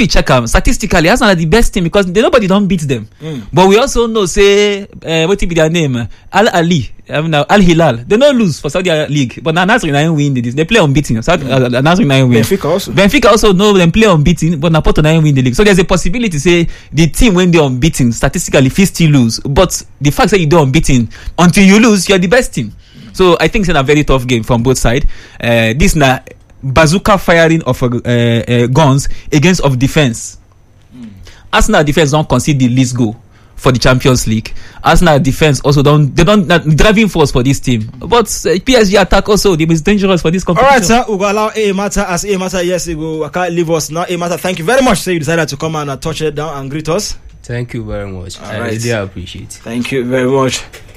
you check them statistically, Arsenal are the best team because nobody don't beat them. But we also know, say, what be their name? Al Ali, Al Hilal. They don't lose for Saudi League, but Al-Nassr 9 win this. They play unbeaten. Al-Nassr 9 win. Benfica also know them play unbeaten, but Porto 9 win the league. So there's a possibility, say, the team when they're unbeaten, statistically, if still lose. But the fact that you don't unbeaten until you lose, you're the best team. So I think it's a very tough game from both sides. This na bazooka firing of guns against of defense. Arsenal defense don't concede the least goal for the Champions League. Arsenal defense also don't driving force for this team. But PSG attack also the most dangerous for this competition. Alright, sir, we will allow A Matter as A Matter. Yes, it will leave us now. A Matter, thank you very much. So you decided to come and touch it down and greet us. Thank you very much. I really appreciate it. Thank you very much.